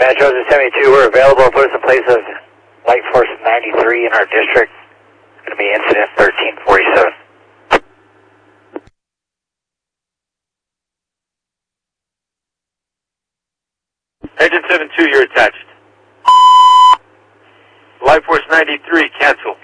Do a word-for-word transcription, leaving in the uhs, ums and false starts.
Metro seventy-two, we're available. Put us in place of Light Force ninety-three in our district. It's going to be incident thirteen forty-seven. Agent seven two, you're attached. Light Force ninety-three, cancel.